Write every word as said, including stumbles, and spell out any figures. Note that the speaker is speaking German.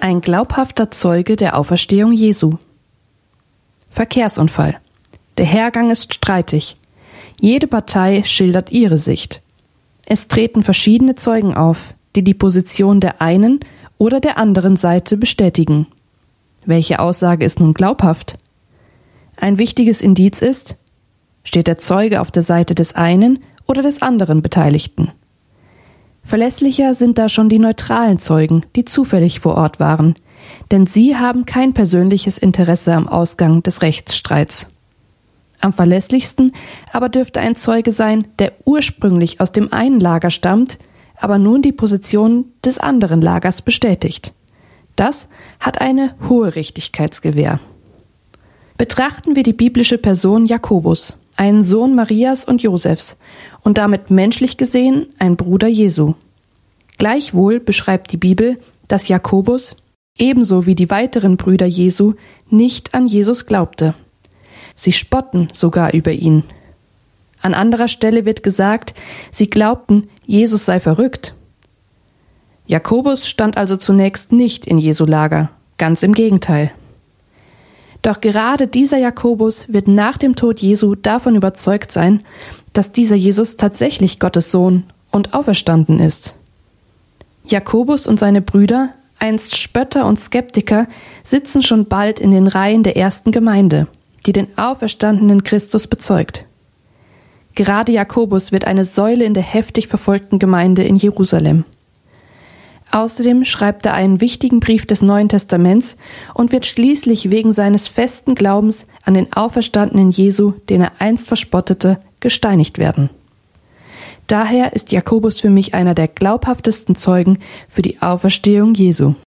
Ein glaubhafter Zeuge der Auferstehung Jesu. Verkehrsunfall. Der Hergang ist streitig. Jede Partei schildert ihre Sicht. Es treten verschiedene Zeugen auf, die die Position der einen oder der anderen Seite bestätigen. Welche Aussage ist nun glaubhaft? Ein wichtiges Indiz ist, steht der Zeuge auf der Seite des einen oder des anderen Beteiligten. Verlässlicher sind da schon die neutralen Zeugen, die zufällig vor Ort waren, denn sie haben kein persönliches Interesse am Ausgang des Rechtsstreits. Am verlässlichsten aber dürfte ein Zeuge sein, der ursprünglich aus dem einen Lager stammt, aber nun die Position des anderen Lagers bestätigt. Das hat eine hohe Richtigkeitsgewähr. Betrachten wir die biblische Person Jakobus, einen Sohn Marias und Josefs und damit menschlich gesehen ein Bruder Jesu. Gleichwohl beschreibt die Bibel, dass Jakobus, ebenso wie die weiteren Brüder Jesu, nicht an Jesus glaubte. Sie spotten sogar über ihn. An anderer Stelle wird gesagt, sie glaubten, Jesus sei verrückt. Jakobus stand also zunächst nicht in Jesu Lager, ganz im Gegenteil. Doch gerade dieser Jakobus wird nach dem Tod Jesu davon überzeugt sein, dass dieser Jesus tatsächlich Gottes Sohn und auferstanden ist. Jakobus und seine Brüder, einst Spötter und Skeptiker, sitzen schon bald in den Reihen der ersten Gemeinde, die den auferstandenen Christus bezeugt. Gerade Jakobus wird eine Säule in der heftig verfolgten Gemeinde in Jerusalem. Außerdem schreibt er einen wichtigen Brief des Neuen Testaments und wird schließlich wegen seines festen Glaubens an den auferstandenen Jesu, den er einst verspottete, gesteinigt werden. Daher ist Jakobus für mich einer der glaubhaftesten Zeugen für die Auferstehung Jesu.